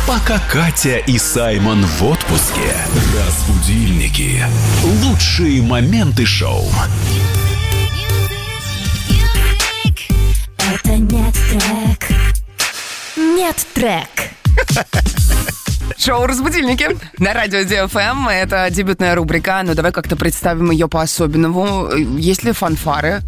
Пока Катя и Саймон в отпуске. Разбудильники. Лучшие моменты шоу. Это нет трек. Нет трек. Шоу «Разбудильники» на радио ДФМ. Это дебютная рубрика. Ну, давай как-то представим ее по-особенному. Есть ли фанфары?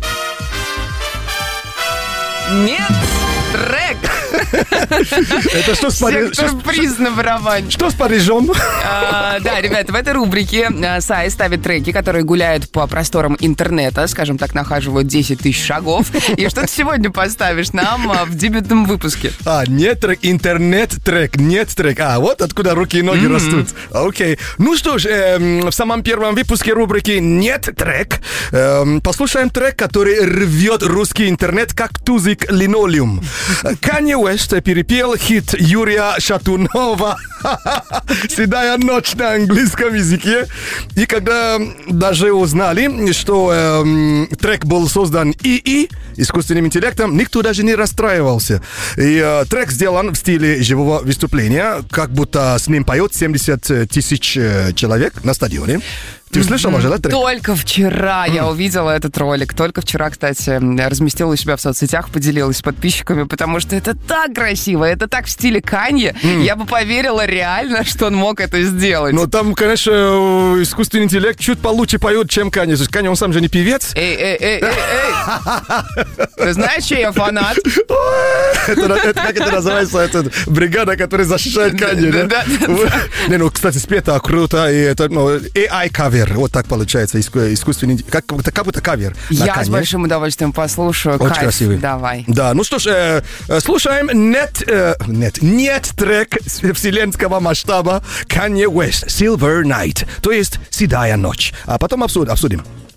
Нет трек. Это что с Сектор-приз на барабане. Что с Парижом? Да, ребята, в этой рубрике Сай ставит треки, которые гуляют по просторам интернета, скажем так, нахаживают 10 тысяч шагов. И что ты сегодня поставишь нам в дебютном выпуске? Нет трек, интернет-трек, нет трек. Вот откуда руки и ноги растут. Окей. Ну что ж, в самом первом выпуске рубрики «Нет трек» послушаем трек, который рвет русский интернет, как тузик линолеум. Канье Уэст перепел хит Юрия Шатунова «Седая ночь» на английском языке. И когда даже узнали, что трек был создан ИИ, искусственным интеллектом, никто даже не расстраивался. И трек сделан в стиле живого выступления, как будто с ним поет 70 тысяч человек на стадионе. Ты слышала уже, да, трек? Только вчера я увидела этот ролик. Только вчера, кстати, разместила у себя в соцсетях, поделилась с подписчиками, потому что это так красиво, это так в стиле Канье. Я бы поверила реально, что он мог это сделать. Но там, конечно, искусственный интеллект чуть получше поет, чем Канье. То есть Канье, он сам же не певец. Эй. Ты знаешь, чей я фанат? Как это называется? Это бригада, которая защищает Канье, да? Не, ну, кстати, спето круто. И это AI-кавер. Вот так получается, искусственный, как будто кавер. Я с большим удовольствием послушаю. Очень Кайф. красивый. Давай. Да, ну что ж, слушаем нет трек вселенского масштаба Kanye West, Silver Night, то есть «Седая ночь». А потом обсудим.